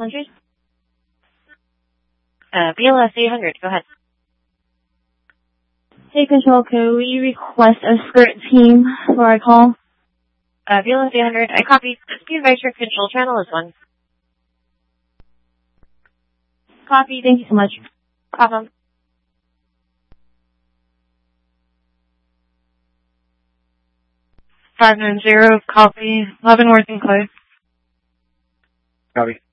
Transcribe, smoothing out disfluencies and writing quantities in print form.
800? BLS 800, go ahead. Hey, Control, could we request a skirt team for our call? BLS 800, I copy. Please advise your control channel is 1. Copy, thank you so much. Problem. $590, copy. Leavenworth and Clay. Copy.